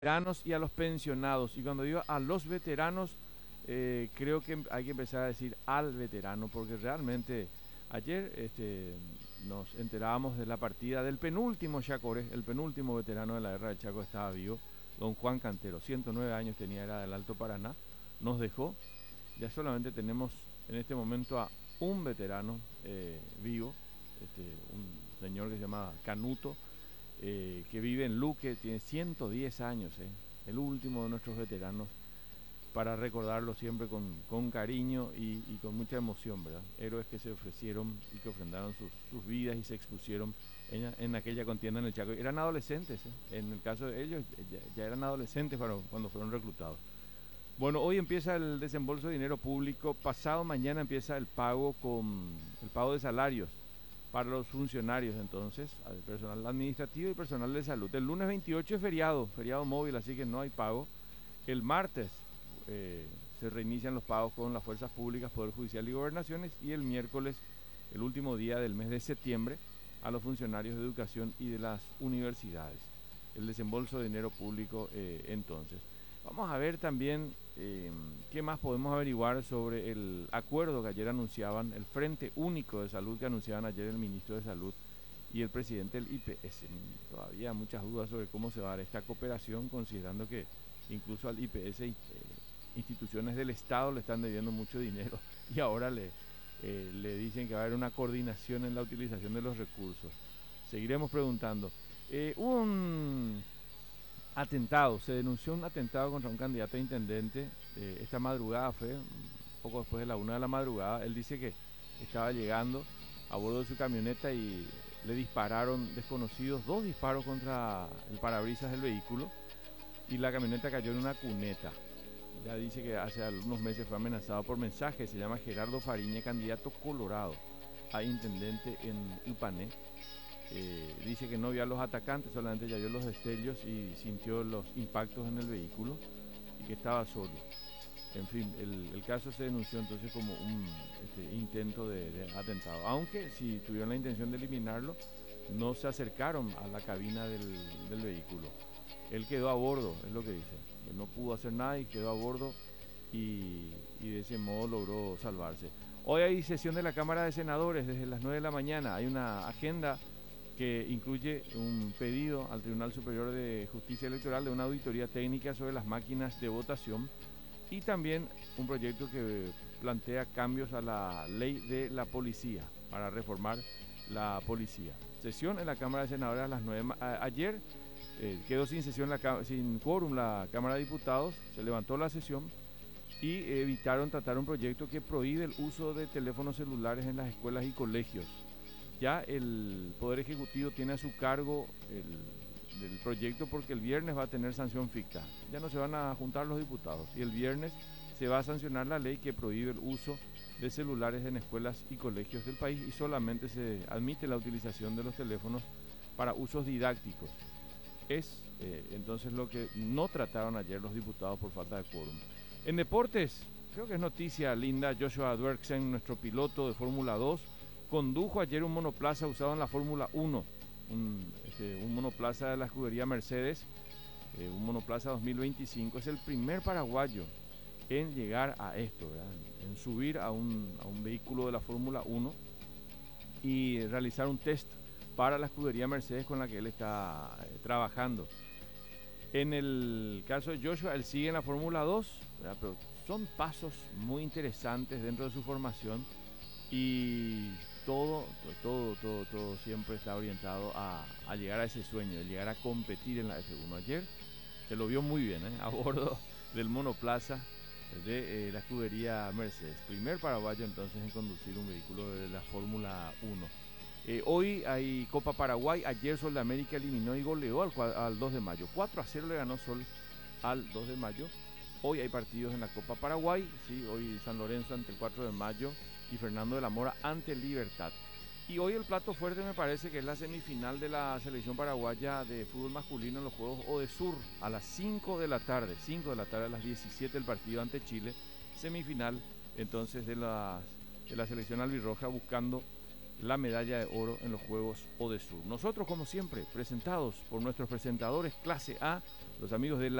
veteranos y a los pensionados. Y cuando digo a los veteranos, creo que hay que empezar a decir al veterano, porque realmente ayer nos enterábamos de la partida del penúltimo Chacoré, el penúltimo veterano de la guerra del Chaco estaba vivo, don Juan Cantero, 109 años tenía, era del Alto Paraná, nos dejó. Ya solamente tenemos en este momento a un veterano vivo, un señor que se llama Canuto, que vive en Luque, tiene 110 años, el último de nuestros veteranos, para recordarlo siempre con cariño y con mucha emoción, ¿verdad? Héroes que se ofrecieron y que ofrendaron sus vidas y se expusieron en aquella contienda en el Chaco. Eran adolescentes, en el caso de ellos ya eran adolescentes cuando fueron reclutados. Bueno, hoy empieza el desembolso de dinero público, pasado mañana empieza el pago de salarios para los funcionarios, entonces, al personal administrativo y personal de salud. El lunes 28 es feriado móvil, así que no hay pago. El martes se reinician los pagos con las fuerzas públicas, Poder Judicial y Gobernaciones, y el miércoles, el último día del mes de septiembre, a los funcionarios de educación y de las universidades. El desembolso de dinero público entonces. Vamos a ver también qué más podemos averiguar sobre el acuerdo que ayer anunciaban, el Frente Único de Salud que anunciaban ayer el ministro de Salud y el presidente del IPS. Todavía muchas dudas sobre cómo se va a dar esta cooperación, considerando que incluso al IPS instituciones del Estado le están debiendo mucho dinero y ahora le dicen que va a haber una coordinación en la utilización de los recursos. Seguiremos preguntando. Un atentado, se denunció un atentado contra un candidato a intendente esta madrugada, fue un poco después de la 1 de la madrugada. Él dice que estaba llegando a bordo de su camioneta y le dispararon desconocidos, 2 disparos contra el parabrisas del vehículo y la camioneta cayó en una cuneta. Ya dice que hace algunos meses fue amenazado por mensajes. Se llama Gerardo Fariña, candidato colorado a intendente en Ipané. Dice que no vio a los atacantes, solamente ya vio los destellos y sintió los impactos en el vehículo y que estaba solo. En fin, el caso se denunció entonces como un intento de atentado, aunque si tuvieron la intención de eliminarlo, no se acercaron a la cabina del vehículo. Él quedó a bordo, es lo que dice. Él no pudo hacer nada y quedó a bordo y de ese modo logró salvarse. Hoy hay sesión de la Cámara de Senadores desde las 9 de la mañana. Hay una agenda que incluye un pedido al Tribunal Superior de Justicia Electoral de una auditoría técnica sobre las máquinas de votación y también un proyecto que plantea cambios a la ley de la policía para reformar la policía. Sesión en la Cámara de Senadores a las 9. Ayer quedó sin sesión, sin quórum la Cámara de Diputados, se levantó la sesión y evitaron tratar un proyecto que prohíbe el uso de teléfonos celulares en las escuelas y colegios. Ya el Poder Ejecutivo tiene a su cargo el proyecto porque el viernes va a tener sanción ficta. Ya no se van a juntar los diputados y el viernes se va a sancionar la ley que prohíbe el uso de celulares en escuelas y colegios del país y solamente se admite la utilización de los teléfonos para usos didácticos. Es entonces lo que no trataron ayer los diputados por falta de quórum. En deportes, creo que es noticia linda, Joshua Dwerksen, nuestro piloto de Fórmula 2, condujo ayer un monoplaza usado en la Fórmula 1, un monoplaza de la escudería Mercedes, un monoplaza 2025, es el primer paraguayo en llegar a esto, ¿verdad? En subir a un vehículo de la Fórmula 1 y realizar un test para la escudería Mercedes con la que él está trabajando. En el caso de Joshua, él sigue en la Fórmula 2, ¿verdad? Pero son pasos muy interesantes dentro de su formación y todo siempre está orientado a llegar a ese sueño, de llegar a competir en la F1. Ayer se lo vio muy bien, a bordo del monoplaza de la escudería Mercedes. Primer paraguayo entonces en conducir un vehículo de la Fórmula 1. Hoy hay Copa Paraguay. Ayer Sol de América eliminó y goleó al 2 de mayo. 4-0 le ganó Sol al 2 de mayo. Hoy hay partidos en la Copa Paraguay. ¿Sí? Hoy San Lorenzo ante el 4 de mayo y Fernando de la Mora ante Libertad. Y hoy el plato fuerte me parece que es la semifinal de la selección paraguaya de fútbol masculino en los Juegos Odesur a las 5 de la tarde. 5 de la tarde a las 17 el partido ante Chile. Semifinal entonces de la selección albirroja buscando la medalla de oro en los Juegos Odesur. Nosotros, como siempre, presentados por nuestros presentadores clase A, los amigos de la